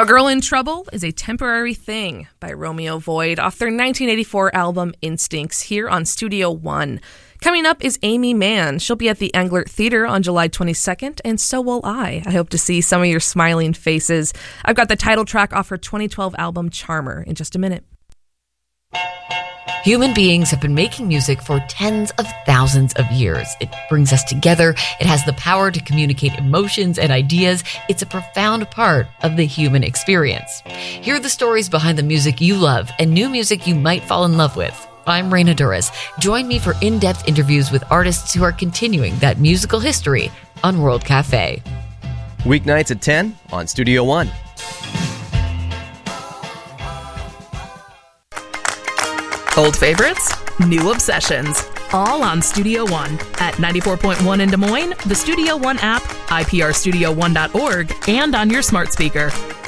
A Girl in Trouble is a Temporary Thing by Romeo Void off their 1984 album Instincts here on Studio One. Coming up is Aimee Mann. She'll be at the Englert Theater on July 22nd, and so will I. I hope to see some of your smiling faces. I've got the title track off her 2012 album Charmer in just a minute. Human beings have been making music for tens of thousands of years. It brings us together. It has the power to communicate emotions and ideas. It's a profound part of the human experience. Hear the stories behind the music you love and new music you might fall in love with. I'm Raina Douris. Join me for in-depth interviews with artists who are continuing that musical history on World Cafe. Weeknights at 10 on Studio One. Old favorites, new obsessions, all on Studio One at 94.1 in Des Moines, the Studio One app, iprstudio1.org, and on your smart speaker.